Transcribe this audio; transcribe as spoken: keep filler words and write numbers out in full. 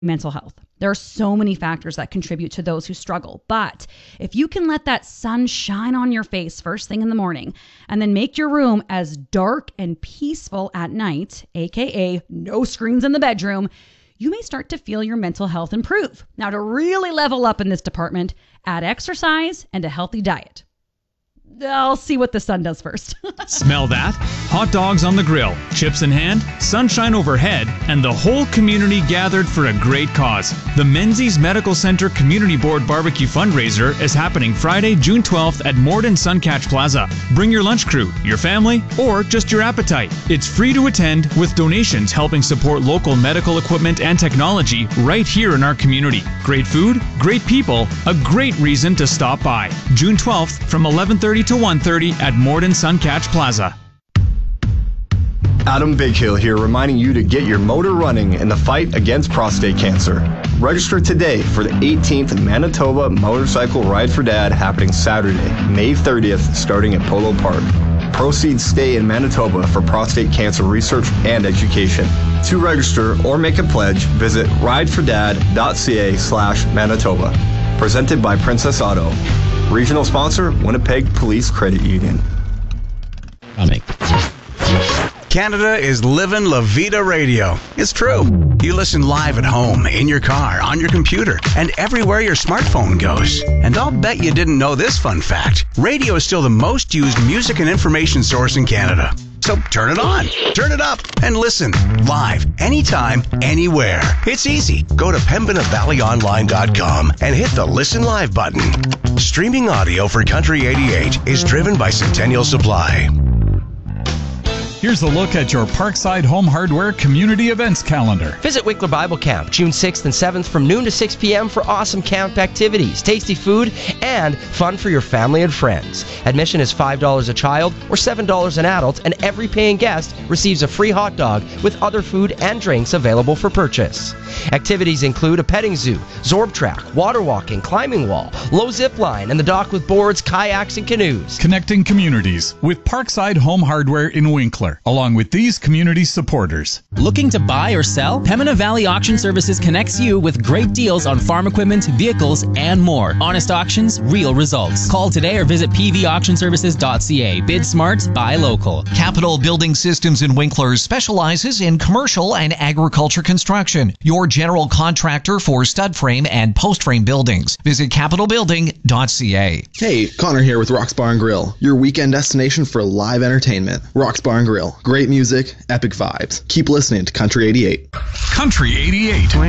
mental health. There are so many factors that contribute to those who struggle. But if you can let that sun shine on your face first thing in the morning and then make your room as dark and peaceful at night, aka no screens in the bedroom, you may start to feel your mental health improve. Now, to really level up in this department, add exercise and a healthy diet. I'll see what the sun does first. Smell that? Hot dogs on the grill, chips in hand, sunshine overhead, and the whole community gathered for a great cause. The Menzies Medical Center Community Board Barbecue Fundraiser is happening Friday, June twelfth at Morden Suncatch Plaza. Bring your lunch crew, your family, or just your appetite. It's free to attend with donations helping support local medical equipment and technology right here in our community. Great food, great people, a great reason to stop by. June twelfth from eleven thirty to one thirty at Morden Suncatch Plaza. Adam Bighill here, reminding you to get your motor running in the fight against prostate cancer. Register today for the eighteenth Manitoba Motorcycle Ride for Dad happening Saturday, May thirtieth, starting at Polo Park. Proceeds stay in Manitoba for prostate cancer research and education. To register or make a pledge, visit ridefordad.ca slash Manitoba. Presented by Princess Auto. Regional sponsor, Winnipeg Police Credit Union. Coming. Canada is living La Vida Radio. It's true. You listen live at home, in your car, on your computer, and everywhere your smartphone goes. And I'll bet you didn't know this fun fact. Radio is still the most used music and information source in Canada. So turn it on, turn it up, and listen live, anytime, anywhere. It's easy. Go to pembina valley online dot com and hit the Listen Live button. Streaming audio for Country eighty-eight is driven by Centennial Supply. Here's a look at your Parkside Home Hardware community events calendar. Visit Winkler Bible Camp June sixth and seventh from noon to six p.m. for awesome camp activities, tasty food, and fun for your family and friends. Admission is five dollars a child or seven dollars an adult, and every paying guest receives a free hot dog with other food and drinks available for purchase. Activities include a petting zoo, Zorb track, water walking, climbing wall, low zip line, and the dock with boards, kayaks, and canoes. Connecting communities with Parkside Home Hardware in Winkler, along with these community supporters. Looking to buy or sell? Pembina Valley Auction Services connects you with great deals on farm equipment, vehicles, and more. Honest auctions, real results. Call today or visit p v auction services dot c a. Bid smart, buy local. Capital Building Systems in Winkler specializes in commercial and agriculture construction. Your general contractor for stud frame and post frame buildings. Visit capital building dot c a. Hey, Connor here with Rock's Bar and Grill, your weekend destination for live entertainment. Rock's Bar and Grill. Great music, epic vibes. Keep listening to Country eighty-eight. Country eighty-eight.